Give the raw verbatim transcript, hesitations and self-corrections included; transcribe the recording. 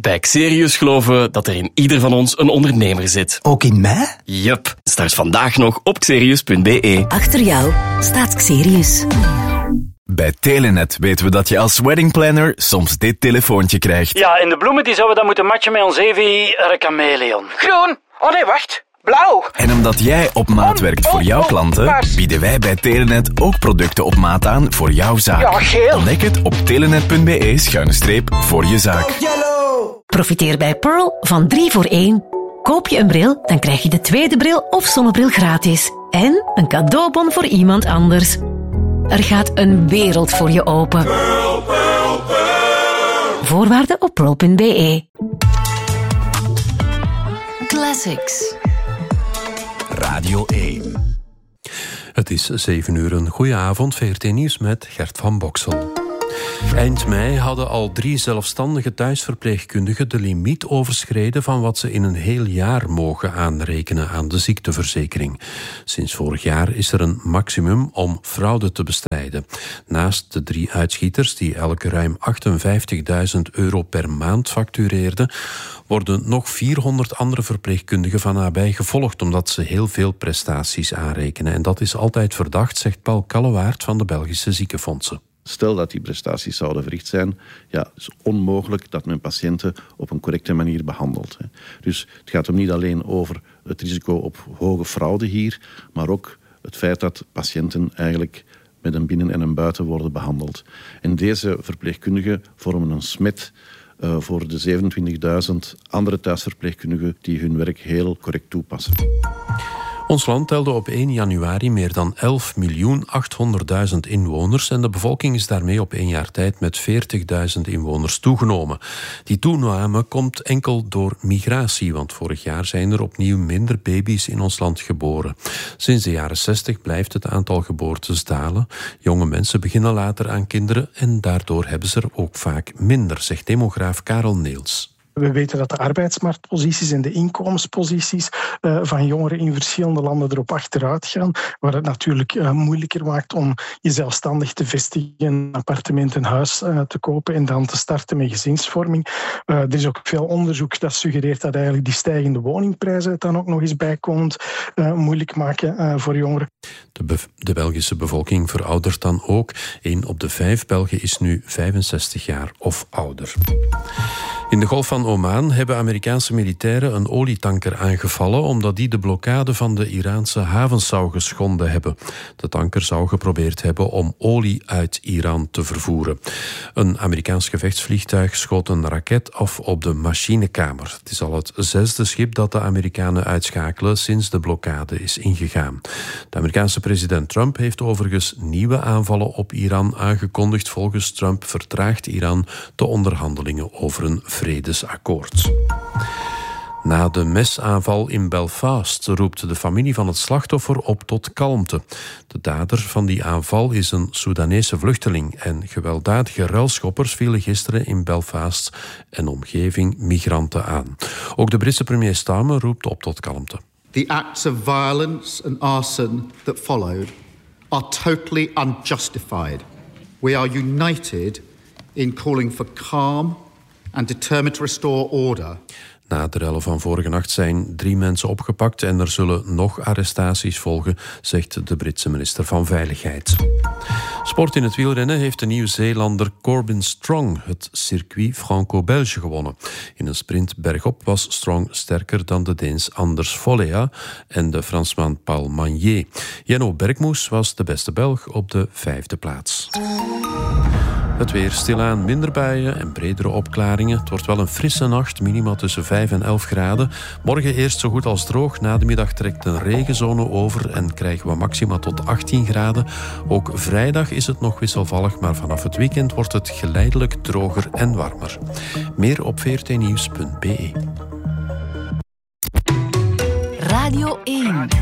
Bij Xerius geloven we dat er in ieder van ons een ondernemer zit. Ook in mij? Yup. Start vandaag nog op xerius punt be. Achter jou staat Xerius. Bij Telenet weten we dat je als weddingplanner soms dit telefoontje krijgt. Ja, en de bloemen die zouden we dan moeten matchen met ons Evi Chameleon. Groen. Oh nee, wacht. Blauw. En omdat jij op maat werkt voor jouw klanten, bieden wij bij Telenet ook producten op maat aan voor jouw zaak. Ja, geel. Ontdek het op telenet punt be schuine streep voor je zaak. Profiteer bij Pearl van drie voor één. Koop je een bril, dan krijg je de tweede bril of zonnebril gratis. En een cadeaubon voor iemand anders. Er gaat een wereld voor je open. Pearl, Pearl, Pearl. Voorwaarden op pearl punt be. Classics. Radio één. Het is zeven uur. Een goeie avond. V R T Nieuws met Gert van Boksel. Eind mei hadden al drie zelfstandige thuisverpleegkundigen de limiet overschreden van wat ze in een heel jaar mogen aanrekenen aan de ziekteverzekering. Sinds vorig jaar is er een maximum om fraude te bestrijden. Naast de drie uitschieters die elke ruim achtenvijftigduizend euro per maand factureerden, worden nog vierhonderd andere verpleegkundigen van nabij gevolgd omdat ze heel veel prestaties aanrekenen. En dat is altijd verdacht, zegt Paul Kallewaert van de Belgische Ziekenfondsen. Stel dat die prestaties zouden verricht zijn, ja, het is onmogelijk dat men patiënten op een correcte manier behandelt. Dus het gaat hem niet alleen over het risico op hoge fraude hier, maar ook het feit dat patiënten eigenlijk met een binnen- en een buiten worden behandeld. En deze verpleegkundigen vormen een smet uh, voor de zevenentwintigduizend andere thuisverpleegkundigen die hun werk heel correct toepassen. Ons land telde op één januari meer dan elf miljoen achthonderdduizend inwoners en de bevolking is daarmee op één jaar tijd met veertigduizend inwoners toegenomen. Die toename komt enkel door migratie, want vorig jaar zijn er opnieuw minder baby's in ons land geboren. Sinds de jaren zestig blijft het aantal geboortes dalen. Jonge mensen beginnen later aan kinderen en daardoor hebben ze er ook vaak minder, zegt demograaf Karel Neels. We weten dat de arbeidsmarktposities en de inkomensposities uh, van jongeren in verschillende landen erop achteruit gaan, waar het natuurlijk uh, moeilijker maakt om je zelfstandig te vestigen, een appartement, een huis uh, te kopen en dan te starten met gezinsvorming. Uh, er is ook veel onderzoek dat suggereert dat eigenlijk die stijgende woningprijzen het dan ook nog eens bijkomend uh, moeilijk maken uh, voor jongeren. De, be- de Belgische bevolking veroudert dan ook. Eén op de vijf Belgen is nu vijfenzestig jaar of ouder. In de Golf van Oman hebben Amerikaanse militairen een olietanker aangevallen omdat die de blokkade van de Iraanse havens zou geschonden hebben. De tanker zou geprobeerd hebben om olie uit Iran te vervoeren. Een Amerikaans gevechtsvliegtuig schoot een raket af op de machinekamer. Het is al het zesde schip dat de Amerikanen uitschakelen sinds de blokkade is ingegaan. De Amerikaanse president Trump heeft overigens nieuwe aanvallen op Iran aangekondigd. Volgens Trump vertraagt Iran de onderhandelingen over een vredesakkoord. Na de mesaanval in Belfast roept de familie van het slachtoffer op tot kalmte. De dader van die aanval is een Soedanese vluchteling en gewelddadige ruilschoppers vielen gisteren in Belfast en omgeving migranten aan. Ook de Britse premier Starmer roept op tot kalmte. The acts of violence and arson that followed are totally unjustified. We are united in calling for calm and determined to restore order. Na de rellen van vorige nacht zijn drie mensen opgepakt en er zullen nog arrestaties volgen, zegt de Britse minister van Veiligheid. Sport in het wielrennen heeft de Nieuw-Zeelander Corbin Strong het circuit Franco-Belge gewonnen. In een sprint bergop was Strong sterker dan de Deens Anders Follea en de Fransman Paul Magnier. Jenno Bergmoes was de beste Belg op de vijfde plaats. Het weer stilaan minder buien en bredere opklaringen. Het wordt wel een frisse nacht, minima tussen vijf en elf graden. Morgen eerst zo goed als droog. Na de middag trekt een regenzone over en krijgen we maxima tot achttien graden. Ook vrijdag is het nog wisselvallig, maar vanaf het weekend wordt het geleidelijk droger en warmer. Meer op v r t nieuws punt b e. Radio één.